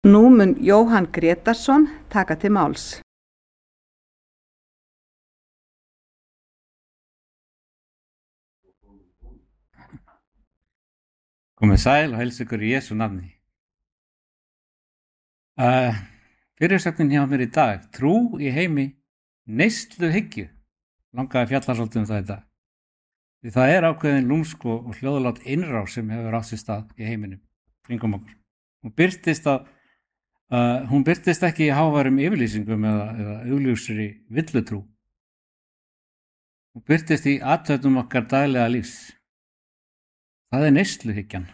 Nú mun Jóhann Grétarsson taka til máls. Komið sæl og heilsa ykkur í Jesú nafni. Fyrirsögnin hjá mér í dag, trú í heimi neysluhyggju. Langaði að fjalla svolítið um það í dag. Því það er ákveðin lúmsk og hljóðlát innrás sem hefur átt sér stað í heiminum, kringum okkur. Hún birtist ekki í háværum yfirlýsingum eða augljósri villutrú. Hún birtist í athöfnum okkar daglega lífs. Það er neysluhyggjan.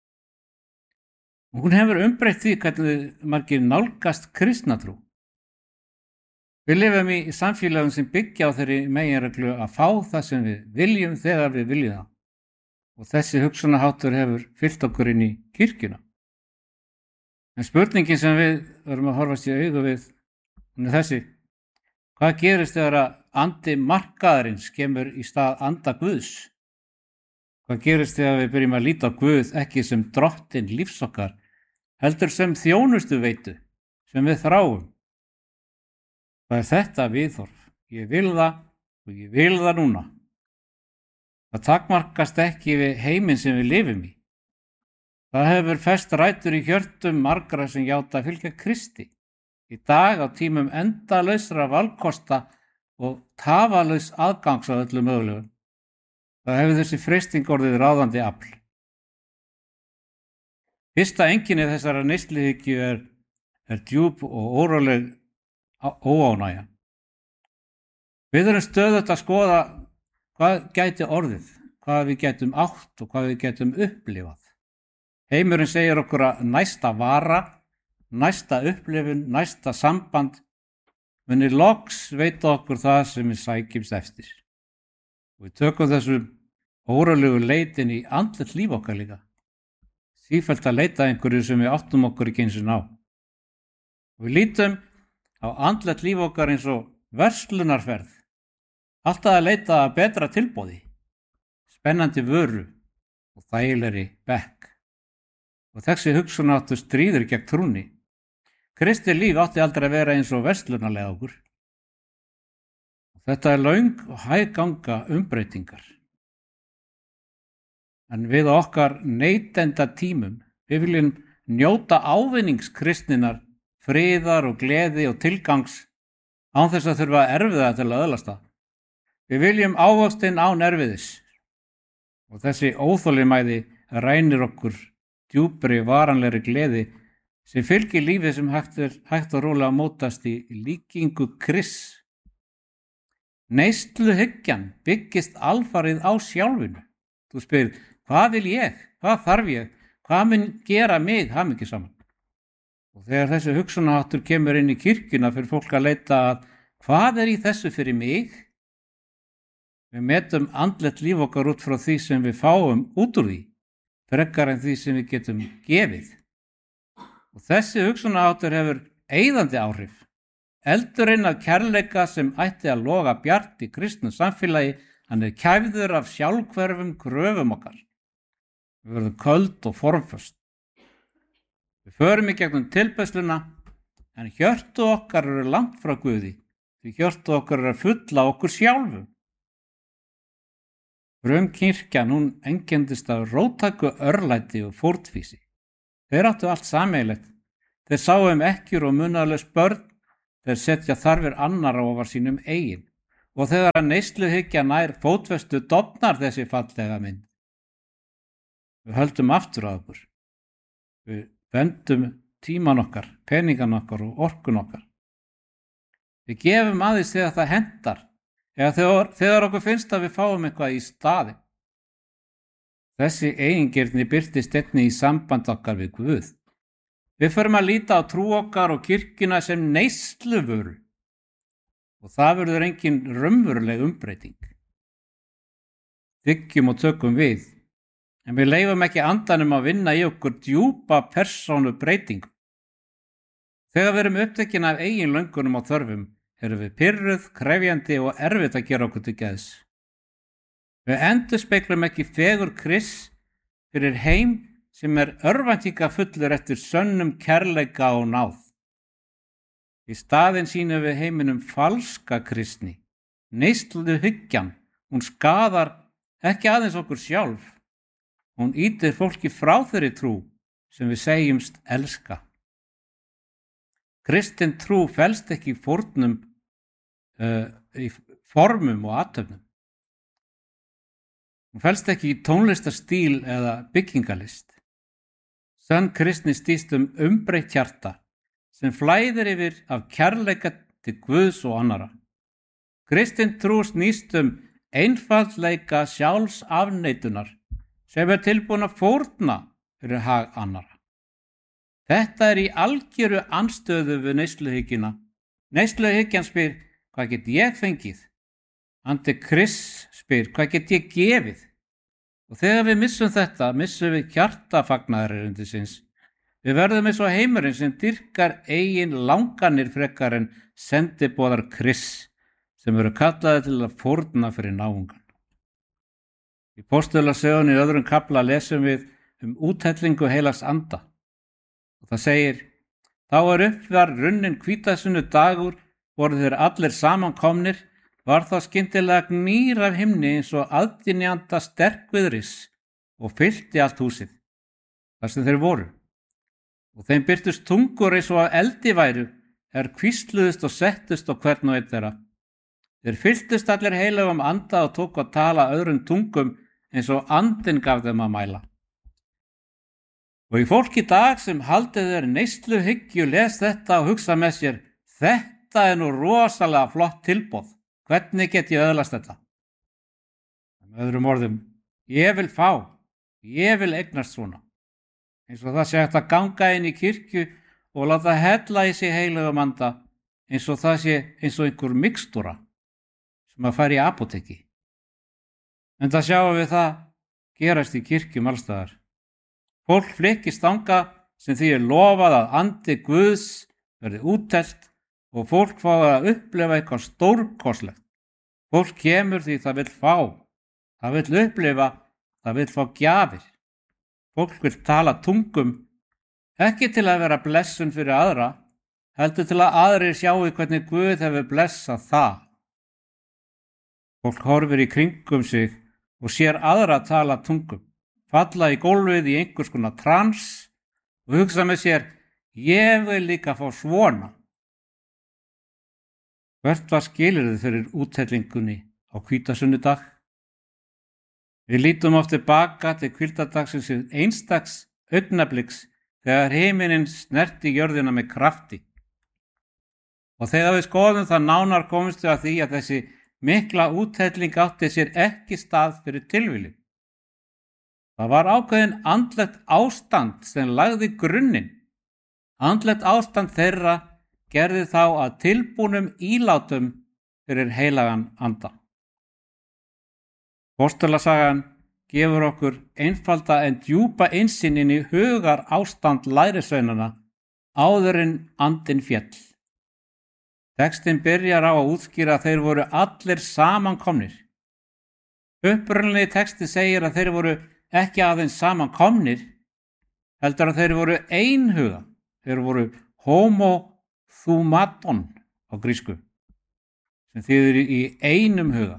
Hún hefur umbreytt því hvernig margir nálgast kristnatrú. Við lifum í samfélagum sem byggja á þeirri meginreglu að fá það sem við viljum þegar við viljum það. Og þessi hugsunarháttur hefur fylgt okkur inn í kirkjuna. En spurningin sem við verðum að horfast í augu við er þessi: hvað gerist þegar að andi markaðarins kemur í stað anda Guðs? Hvað gerist þegar við byrjum að líta á Guð ekki sem drottinn lífs okkar, heldur sem þjónustu veitu sem við þráum? Það er þetta viðhorf. Ég vil það og ég vil það núna. Það takmarkast ekki við heiminn sem við lifum í. Það hefur fest rætur í hjörtum margra sem játa að fylgja Kristi. Í dag á tímum endalausra valkosta og tafalaus aðgangs á öllu mögulegum. Það hefur þessi freisting orðið ráðandi afl. Fyrsta einkenni þessara neysluhyggju er djúp og óróleg óánægja. Við erum stöðugt að skoða hvað gæti orðið, hvað við gætum átt og hvað við gætum upplifað. Heimurinn segir okkur að næsta vara, næsta upplifun, næsta samband muni loks veita okkur það sem við sækjumst eftir. Við tökum þessu órólegu leitin í andlegt líf okkar líka. Sífellt að leita einhverju sem við áttum okkur ekki eins og ná. Við lítum á andlegt líf okkar eins og verslunarferð. Alltaf að leita að betra tilboði, spennandi vöru og þægilegri bekk. Og þessi hugsunarháttur stríður gegn trúnni. Kristi líf átti aldrei að vera eins og verslunarlega okkur. Þetta er löng og hægganga umbreytingar. En við okkar neytenda tímum, við viljum njóta ávinnings kristninnar, friðar og gleði og tilgangs án þess að þurfa að erfiða til að öðlast það. Við viljum ávöxtinn án erfiðis. Og þessi óþolinmæði rænir okkur djúpri varanlegri gleði sem fylgir lífið sem hægt og rólega mótast í líkingu Krists. Neysluhyggjan byggist alfarið á sjálfinu. Þú spyrir, hvað vil ég? Hvað þarf ég? Hvað mun gera mig hamingjusaman? Og þegar þessi hugsunarháttur kemur inn í kirkjuna fyrir fólk að leita að hvað er í þessu fyrir mig? Við metum andlegt líf okkar út frá því sem við fáum út úr því, frekar en því sem við getum gefið. Og þessi hugsunarháttur hefur eyðandi áhrif. Eldurinn af kærleika sem ætti að loga bjart í kristnu samfélagi, hann er kæfður af sjálfhverfum kröfum okkar. Við verðum köld og formföst. Við förum í gegnum tilbeiðsluna, en hjörtu okkar eru langt frá Guði, því hjörtu okkar eru fulla okkur sjálfum. Frumkirkjan, hún einkennist af róttæku örlæti og fórnfýsi. Þeir áttu allt sameiginlegt. Þeir sáu ekkjur og munaðarlaus börn, þeir setja þarfir annarra ofar sínum eigin. Og þegar að neysluhyggja nær fótfestu dofnar þessi fallega mynd. Við höldum aftur á okkur. Við vendum tíman okkar, peningan okkar og orkun okkar. Við gefum aðeins þegar það hentar, eða þegar okkur finnst að við fáum eitthvað í staði. Þessi eigingirni birtist einnig í samband okkar við Guð. Við förum að líta á trú okkar og kirkjuna sem neysluvöru. Og það verður engin raunveruleg umbreyting. Þiggjum og tökum við, en við leyfum ekki andanum að vinna í okkur djúpa persónu breytingu. Þegar við erum upptekin af eigin löngunum og þörfum, erum við pirruð, krefjandi og erfitt að gera okkur til geðs. Við endurspeglum ekki fegur Krists fyrir heim sem örvæntingafullur eftir sönnum kærleika og náð. Í staðinn sýnum við heiminum falska kristni. Neysluhyggjan, hún skaðar ekki aðeins okkur sjálf. Hún ýtir fólki frá þeirri trú sem við segjumst elska. Kristin trú felst ekki í fórnum, í formum og athöfnum. Hún felst ekki í tónlistarstíl eða byggingalist. Sönn kristni snýst umbreytt hjarta sem flæðir yfir af kærleika til Guðs og annarra. Kristin trú snýst einfaldleika sjálfsafneitunar sem tilbúin að fórna fyrir hag annarra. Þetta í algjöru andstöðu við neysluhyggjuna. Neysluhyggjan spyr, hvað get ég fengið? Antikrist spyr, hvað get ég gefið? Og þegar við missum þetta, missum við hjartafagnaðarerindisins. Við verðum eins og heimurinn sem dyrkar eigin langanir frekar en sendiboðar Krists sem eru kallaði til að fórna fyrir náungan. Í Póstulasögunni í öðrum kafla lesum við úthellingu heilags anda. Og það segir, þá uppvar runnin hvítasunnudagur, voru þeir allir samankomnir, var þá skyndilega gnýr af himni eins og aðdynjanda sterkviðris og fyllti allt húsið, þar sem þeir voru. Og þeim birtust tungur eins og eldi væru, hvísluðust og settust á hvern og einn þeirra. Þeir fylltust allir heilagum anda og tóku að tala öðrum tungum eins og andinn gaf þeim að mæla. Og í fólk í dag sem haldið þeir neysluhyggju les þetta og hugsa með sér, þetta nú rosalega flott tilboð, hvernig get ég öðlast þetta? Með öðrum orðum, ég vil fá, ég vil eignast svona. Eins og það sé hægt að ganga inn í kirkju og láta hella í sig heilagum anda, eins og það sé eins og einhver mikstúra sem að fara í apóteki. En það sjáum við það gerast í kirkjum allstaðar. Fólk flykkist þangað sem því lofað að andi Guðs verði úttelt og fólk fái að upplifa eitthvað stórkostlegt. Fólk kemur því það vill fá, það vill upplifa, það vill fá gjafir. Fólk vill tala tungum, ekki til að vera blessun fyrir aðra, heldur til að aðrir sjáu hvernig Guð hefur blessað það. Fólk horfir í kringum sig og sér aðra tala tungum, falla í gólfið í einhvers konar trans og hugsa með sér, ég vil líka fá svona. Hvert var skilyrðið fyrir úthellingunni á hvítasunnudag? Við lítum oft tilbaka til hvíldadagsins einstaks augnabliks þegar himinninn snerti jörðina með krafti. Og þegar við skoðum það nánar komumst við að því að þessi mikla úthelling átti sér ekki stað fyrir tilviljun. Það var ákveðin andlegt ástand sem lagði grunninn. Andlegt ástand þeirra gerði þá að tilbúnum ílátum fyrir heilagan anda. Póstulasagan gefur okkur einfalda en djúpa innsýn inn í hugar ástand lærisveinana áður en andinn féll. Textinn byrjar á að útskýra að þeir voru allir samankomnir. Upprunalegi texti segir að þeir voru ekki aðeins samankomnir, heldur að þeir voru einhuga. Þeir voru homothumaton á grísku, sem þýðir í einum huga.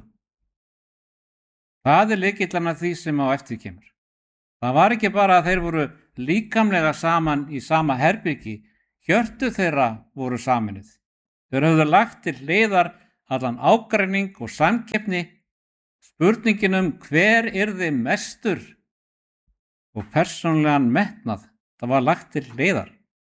Það lykillinn að því sem á eftir kemur. Það var ekki bara að þeir voru líkamlega saman í sama herbyggi, hjörtu þeirra voru saminuð. Þeir höfðu lagt til hliðar allan ágreining og samkeppni, spurningin hver yrði mestur og persónulegan metnað, það var lagt til hliðar.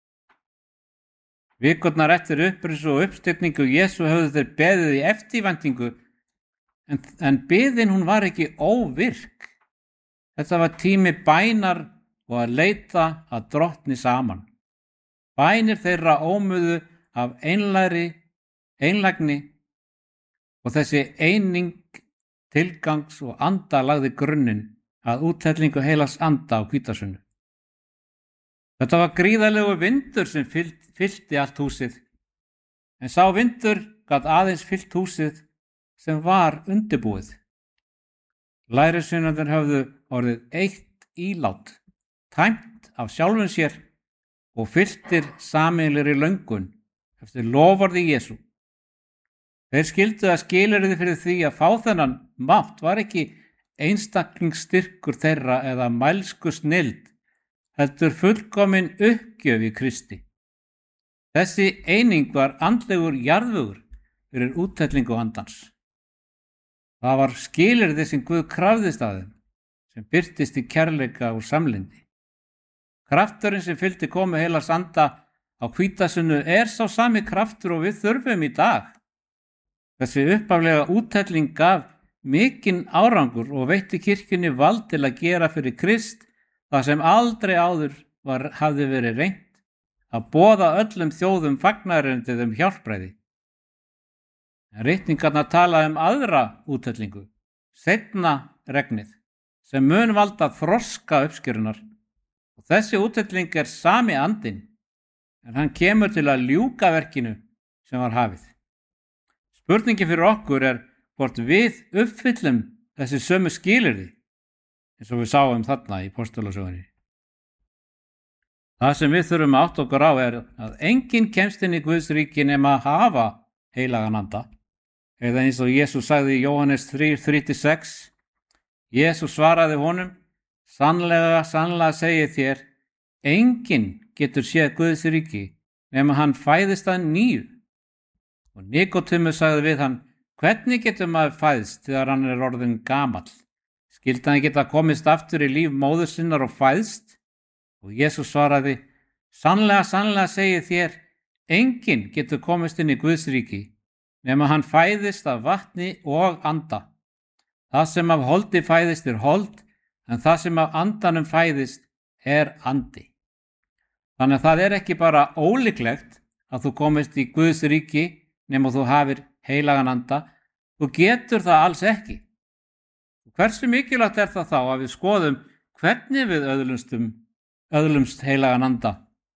Vikurnar eftir upprisu og uppstillingu Jesú höfðu þeir beðið í eftirvæntingu, en biðin hún var ekki óvirk. Þetta var tími bænar og að leita að drottni saman. Bænir þeirra ómuðu af einlægni og þessi eining tilgangs og anda lagði grunninn að úthellingu heilags anda á hvítasunnu. Þetta var gríðarlegu vindur sem fyllti allt húsið, en sá vindur gat aðeins fyllt húsið sem var undirbúið. Lærisveinarnir höfðu orðið eitt ílát, tæmt af sjálfum sér og fylltir sameiginlegri löngun eftir loforði Jesú. Þeir skildu að skilyrði fyrir því að fá þennan mátt var ekki einstaklingsstyrkur þeirra eða mælsku snilld, heldur fullkomin uppgjöf í Kristi. Þessi eining var andlegur jarðvegur fyrir úttellingu andans. Það var skilyrði sem Guð krafðist af þeim, sem birtist í kærleika og samlyndi. Krafturinn sem fylgdi komu heilags anda á hvítasunnu sá sami kraftur og við þurfum í dag. Þessi upphaflega úttelling gaf mikinn árangur og veitti kirkjunni vald til að gera fyrir Krist það sem aldrei áður hafði verið reynt, að boða öllum þjóðum fagnaðarerindið hjálpræði. En ritningarnar tala aðra úttellingu, seinna regnið, sem mun valda þroska uppskerunar. Og þessi úttelling sami andinn, en hann kemur til að ljúka verkinu sem var hafið. Spurningin fyrir okkur hvort við uppfyllum þessi sömu skilyrði, eins og við sáum þarna í Postulasögunni. Það sem við þurfum að átta okkur á að enginn kemst inn í Guðs ríki nema að hafa heilagan anda. Eða eins og Jesús sagði í Jóhannes 3:3-6. Jesús svaraði honum: Sannlega, sannlega segi þér, enginn getur séð Guðs ríki nema hann fæðist að nýju. Og Nikódemus sagði við hann: Hvernig getur maður fæðst þegar hann orðinn gamall? Skyldi hann geta komist aftur í líf móður sinnar og fæðst? Og Jesús svaraði: Sannlega, sannlega segi þér, enginn getur komist inn í Guðs ríki nema hann fæðist af vatni og anda. Það sem af holdi fæðist hold, en það sem af andanum fæðist andi. Þannig að það ekki bara ólíklegt að þú komist í Guðs ríki nema þú hafir heilagan anda, þú getur það alls ekki. Hversu mikilvægt það þá að við skoðum hvernig við öðlumst heilagan anda?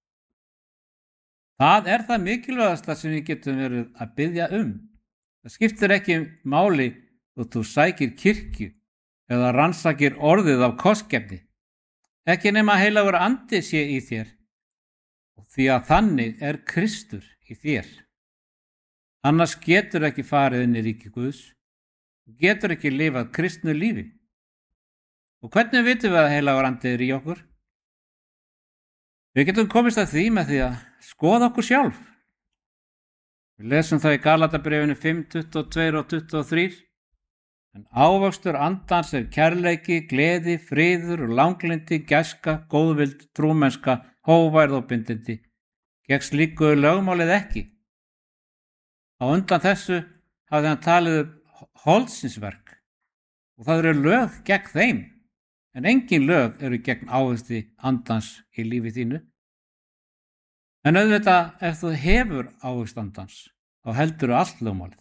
Það það mikilvægasta sem við getum verið að biðja um. Það skiptir ekki máli þótt þú sækir kirkju eða rannsakir orðið af kostgæfni. Ekki nema heilagur andi sé í þér, og því að þannig Kristur í þér. Annars getur ekki farið inn í ríki Guðs, getur ekki lifað kristnu lífi. Og hvernig vitum við að heilagur andi í okkur? Við getum komist að því með því að skoða okkur sjálf. Við lesum það í Galatabréfinu 5:22-23. En ávöxtur andans kærleiki, gleði, friður og langlyndi, gæska, góðvild, trúmennska, hógværð og bindindi. Gegn slíku lögmálið ekki. Á undan þessu hafði hann talið holdsins-verk, og það eru lög gegn þeim, en engin lög eru gegn ávexti andans í lífi þínu. En auðvitað, ef þú hefur ávexti andans, þá heldur allt lögmálið.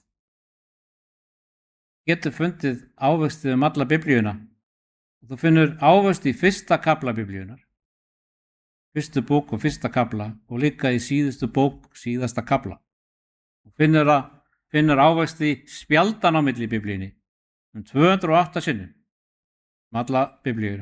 Getur fundið ávexti alla biblíuna, og þú finnur ávexti í 1. kafla biblíunar, 1. bók og 1. kafla, og líka í síðustu bók, síðasta kafla. Og finnur ávexti spjaldan á milli biblíunni 208 sinnum alla biblíuna.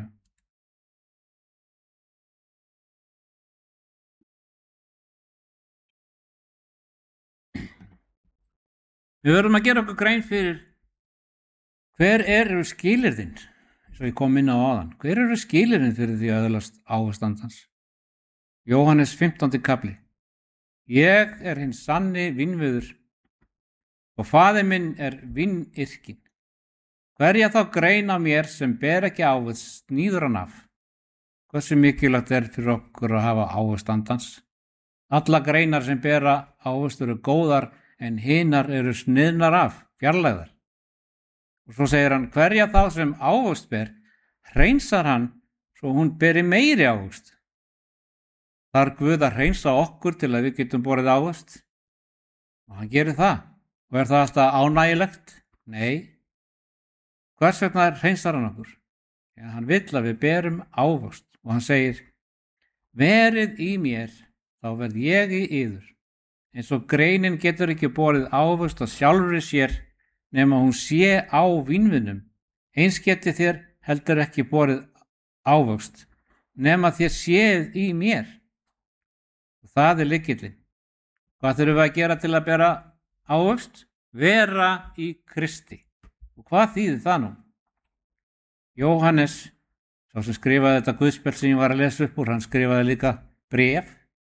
Við verðum að gera okkur grein fyrir hver eru skilyrðin, eins og ég kom inn á áðan. Hver eru skilyrðin fyrir því að öðlast ávexti andans? Jóhannes 15. kafli. Ég hinn sanni vínviður og faðir minn vínyrkinn. Hverja þá grein á mér sem ber ekki ávexti sníður hann af. Hversu mikilvægt fyrir okkur að hafa ávexti andans? Alla greinar sem bera ávexti eru góðar, en hinar eru sniðnar af, fjarlægðar. Og svo segir hann: hverja þá sem ávexti ber, hreinsar hann svo hún beri meiri ávexti. Þar Guð að hreinsa okkur til að við getum borið ávexti? Og hann gerir það. Og það alltaf ánægilegt? Nei. Hvers vegna hreinsar hann okkur? Ja, hann vill að við berum ávexti. Og hann segir: verið í mér, þá verð ég í yður. Eins og greinin getur ekki borið ávexti að sjálfri sér nema hún sé á vínvinnum. Eins geti þér heldur ekki borið ávexti nema þér séð í mér. Og það er lykillinn. Hvað þurfum við að gera til að bera ávöxt? Vera í Kristi. Og hvað þýðir það nú? Jóhannes, sá sem skrifaði þetta guðspjall sem ég var að lesa upp úr, hann skrifaði líka bréf.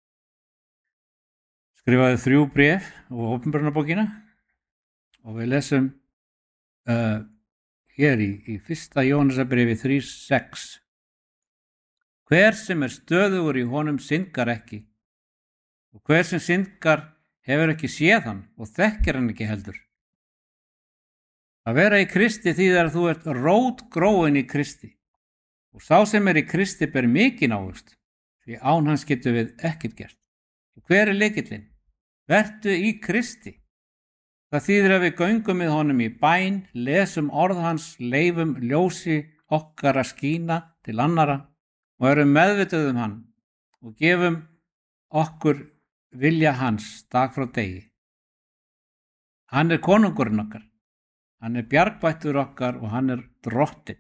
Skrifaði 3 bréf og Opinberunarbókina. Og við lesum hér í 1. Jóhannesarbréfi 3:6. Hver sem er stöðugur í honum syndgar ekki, og hver sem syndgar hefur ekki séð hann og þekkir hann ekki heldur. Að vera í Kristi þýðir að þú ert rótgróin í Kristi, og sá sem er í Kristi ber mikinn ávöxt, því án hans getur við ekkert gert. Og hver er lykillinn? Vertu í Kristi. Það þýðir að við göngum með honum í bæn, lesum orð hans, leifum ljósi okkar að skína til annara og erum meðvituð hann og gefum okkur vilja hans dag frá degi. Hann er konungurinn okkar, hann er bjargbættur okkar og hann er drottinn.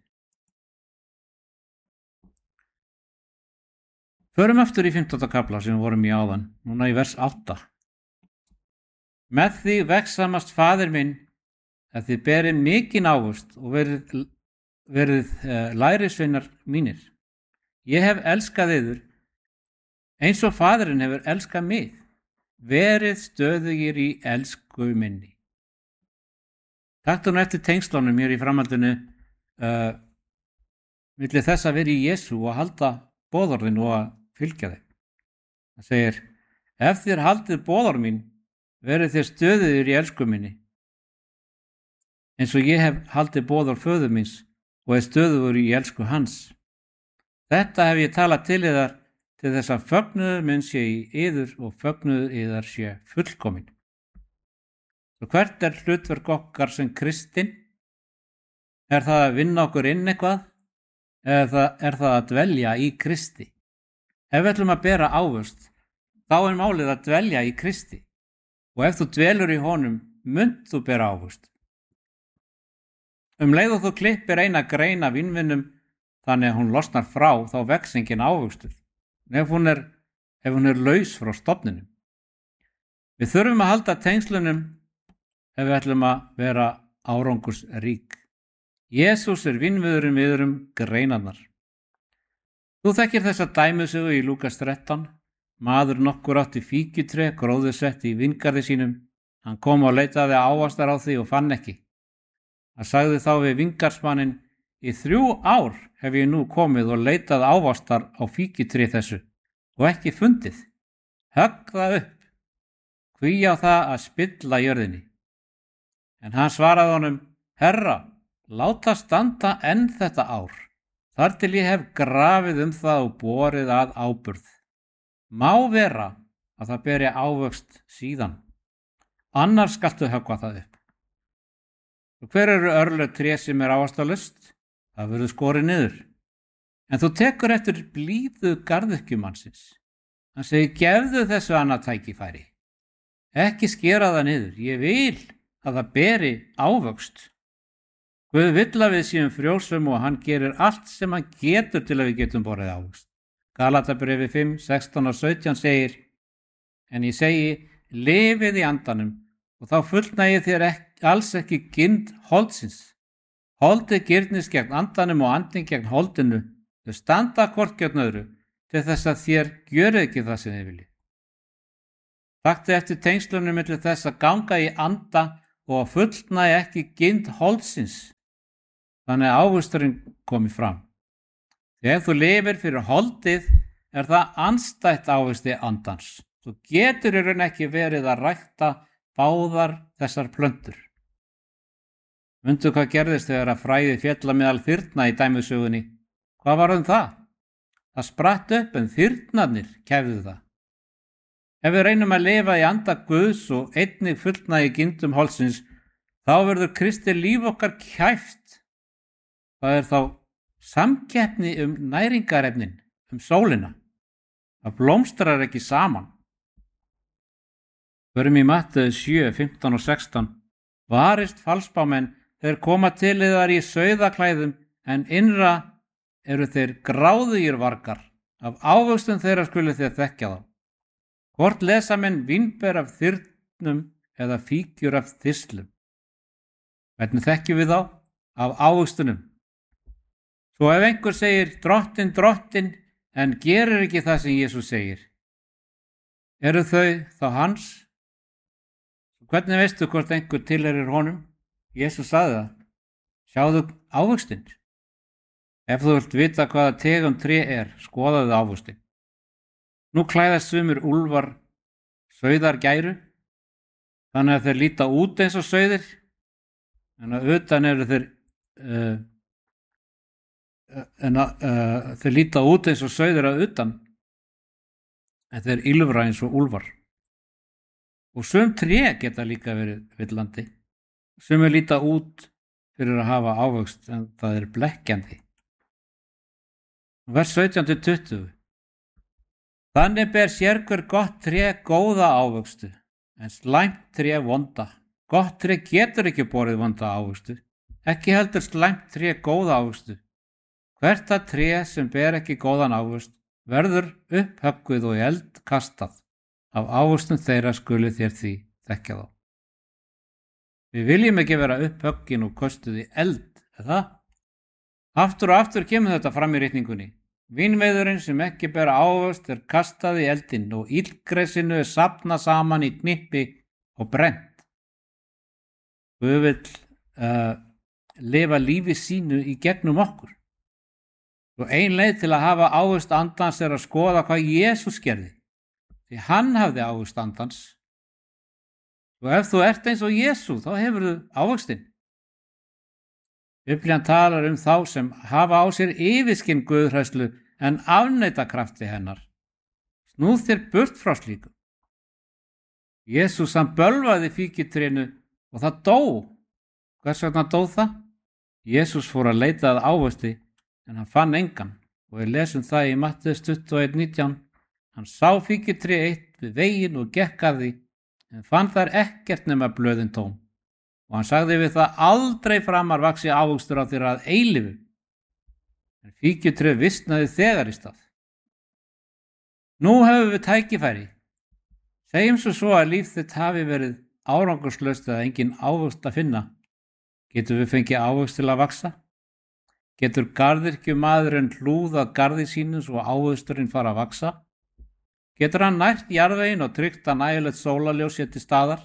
Förum aftur í 15. kafla sem við vorum í áðan, núna í vers 8. Með því vegsamast faðir minn að þið berið mikinn ávöxt og verið lærisveinar mínir. Ég hef elskað yður eins og faðirinn hefur elskað mig. Verið stöðugir í elsku minni. Taktu nú eftir tengslunum hér í framhaldinu milli þess að vera í Jesú og halda boðorðin og að fylgja þeim. Það segir, ef þér haldið boðorð mín, verið þér stöðugir í elsku minni, eins og ég hef haldið boðorð föður míns og er stöðugur í elsku hans. Þetta hef ég talað til yðar til þess að fögnuður minn sé í yður og fögnuður yðar sé fullkomin. Og hvert er hlutverk okkar sem kristinn? Er það að vinna okkur inn eitthvað? Eða er það að dvelja í Kristi? Ef við ætlum að bera ávöxt, þá er málið að dvelja í Kristi. Og ef þú dvelur í honum, munt þú bera ávöxt. Leið og þú klippir eina grein af vínvinnum, þannig að hún losnar frá, þá vex enginn ávöxtur. Ef hún er laus frá stofninum. Við þurfum að halda tengslunum ef við ætlum að vera árangursrík. Jesús er vínviðurinn við erum greinarnar. Þú þekkir þessa dæmisögu í Lúkas 13. Maður nokkur átti fíkjutré gróðursett í vingarði sínum. Hann kom og leitaði ávastar á því og fann ekki. Hann sagði þá við vingarsmanninn, í 3 ár hef ég nú komið og leitað ávastar á fíkjutré þessu og ekki fundið. Högg það upp. Hví á það að spilla jörðinni? En hann svaraði honum, Herra, láta standa enn þetta ár, þar til ég hef grafið það og borið að áburð. Má vera að það beri ávöxt síðan, annars skaltu höggva það upp. Og hver eru örlög tré sem er ávastalaust? Það verður skorið niður. En þú tekur eftir blíðu garðyrkjumannsins. Hann segir, gefðu þessu annað tækifæri. Ekki skera það niður, ég vil að það beri ávöxt. Guð vill að við séum frjósum og hann gerir allt sem hann getur til að við getum borið ávöxt. Galatabréfi 5, 16 og 17 segir, en ég segi, lifið í andanum og þá fullnægi þér alls ekki girnd holdsins. Holdið girnist gegn andanum og andin gegn holdinu. Þau standa hvort gegn öðru til þess að þér gjörið ekki það sem þið viljið. Taktu eftir tengslunum milli þess að ganga í anda og að fullnægi ekki girnd holdsins. Þannig að ávöxturinn komi fram. Þegar þú lifir fyrir holdið er það andstætt ávexti andans. Þú getur í raun ekki verið að rækta báðar þessar plöntur. Mundu hvað gerðist þegar að fræði félla meðal þyrna í dæmisögunni? Hvað var það? Það spratt upp en þyrnarnir kæfðu það. Ef við reynum að lifa í anda Guðs og einnig fullnægi gindum holdsins, þá verður Kristi líf okkar kæft. Það er þá samkeppni næringarefnin, sólina. Það blómstrar ekki saman. Förum í Matteus 7, 15 og 16. Varist falsbámenn, þeir koma til yðar í sauðaklæðum, en innra eru þeir gráðugir vargar. Af ávöxtum þeirra skuluð þér þekkja þá. Hvort lesa menn vínber af þyrnum eða fíkjur af þyrslum? Hvernig þekkjum við þá? Af ávöxtunum. Svo ef einhver segir drottin, drottin, en gerir ekki það sem Jesús segir, eru þau þá hans? Hvernig veistu hvort einhver tilheyrir honum? Jesús sagði það. Sjáðu ávöxtin. Ef þú vilt vita hvaða tegund tré skoðaðu ávöxtin. Nú klæðast sumir úlfar sauðar gæru, þannig að þeir líta út eins og sauðir, en að utan eru þeir þeir líta út eins og sauðir að utan, en þeir ýlfra eins og úlfar. Og sum tré geta líka verið villandi. Sumir líta út fyrir að hafa ávöxt, en það er blekkjandi. Vers 17-20. Þannig ber sérhver gott tré góða ávöxtu, en slæmt tré vonda. Gott tré getur ekki borið vonda ávöxtu, ekki heldur slæmt tré góða ávöxtu. Hvert að tré sem ber ekki góðan ávöxt verður upphöggvið og í eld kastað. Af ávöxtum þeirra skuluð þér því þekkja þá. Við viljum ekki vera upphöggin og köstuð í eld, eða? Aftur og aftur kemur þetta fram í ritningunni. Vínveiðurinn sem ekki bera ávöxt kastað í eldinn og illgresinu safnað saman í knippi og brennt. Guð vill lifa lífi sínu í gegnum okkur. Og ein leið til að hafa ávöxt andans að skoða hvað Jesús gerði. Því hann hafði ávöxt andans. Og ef þú ert eins og Jesú, þá hefur þú ávöxtinn. Biblían talar þá sem hafa á sér yfirskinn guðhræðslu en afneita krafti hennar. Snúð þér burt frá slíkum. Jesús hann bölvaði fíkjutrénu og það dó. Hvers vegna dó það? Jesús fór að leita að ávöxti en hann fann engan og við lesum það í Mattheus 21:19. Hann sá fíkjutré eitt við veginn og gekk að því en fann þar ekkert nema blöðin tóm. Og hann sagði við það aldrei framar vaxi ávöxtur á þér að eilífu. En fíkjutré vistnaði þegar í stað. Nú höfum við tækifæri. Segjum svo að líf þitt hafi verið árangurslaust eða engin ávöxt að finna. Getum við fengið ávöxt til að vaxa? Getur garðyrkjumaðurinn hlúðað garði sínu svo ávöxturinn fara að vaxa? Getur hann nært jarðveginn og tryggt að nægilegt sólarljós sé til staðar?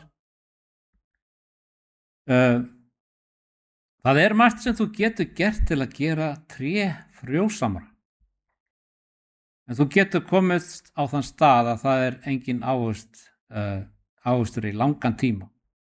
Það er margt sem þú getur gert til að gera tré frjósamara. En þú getur komist á þann stað að það er engin ávöxtur í langan tíma.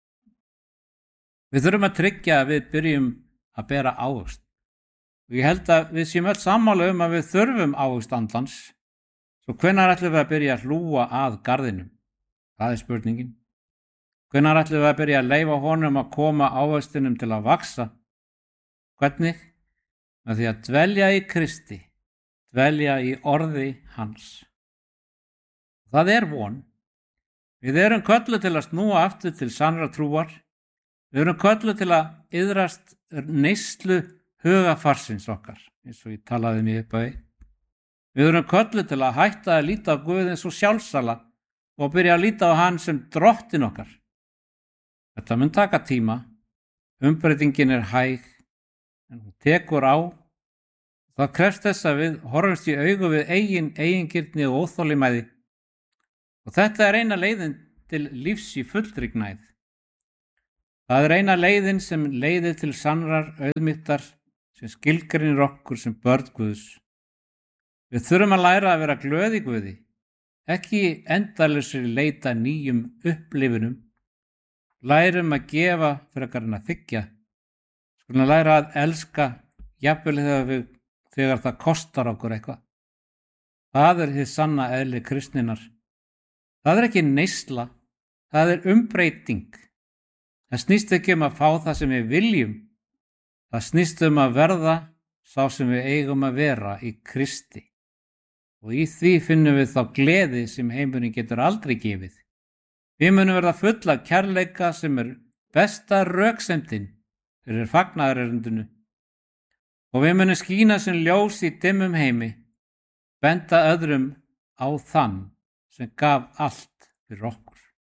Við þurfum að tryggja að við byrjum að bera ávöxt. Og ég held að við séum öll sammála að við þurfum ávöxt andans. Svo hvenær ætlum við að byrja að hlúa að garðinum? Það er spurningin. Hvenær ætlum við að byrja að leyfa honum að koma ávöxtinum til að vaxa? Hvernig? Með því að dvelja í Kristi, dvelja í orði hans. Það er von. Við erum kölluð til að snúa aftur til sannrar trúar. Við erum kölluð til að iðrast neyslu hugafarsins okkar, eins og ég talaði mér upp á því. Við erum kölluð til að hætta að líta á Guð eins og sjálfsala og byrja að líta á hann sem drottin okkar. Þetta mun taka tíma, umbreytingin er hæg, en hún tekur á. Það krefst þess að við horfumst í augu við eigingirni og óþolinmæði. Og þetta er eina leiðin til lífs í fullri gnægð. Það er eina leiðin sem leiðir til sannrar auðmýktar sem skilgreinir okkur sem börn Guðs. Við þurfum að læra að vera glöð í Guði, ekki endalausri leita nýjum upplifunum. Lærum að gefa frekar en að þiggja. Skulum læra að elska jafnvel þegar það kostar okkur eitthvað. Það er hið sanna eðli kristninnar. Það er ekki neysla, það er umbreyting. Það snýst ekki að fá það sem við viljum. Það snýst að verða sá sem við eigum að vera í Kristi. Og í því finnum við þá gleði sem heimurinn getur aldrei gefið. Við munum verða full af kærleika sem er besta röksemdin fyrir fagnaðarerindinu. Og við munum skína sem ljós í dimmum heimi. benda öðrum á þann sem gaf allt fyrir okkur.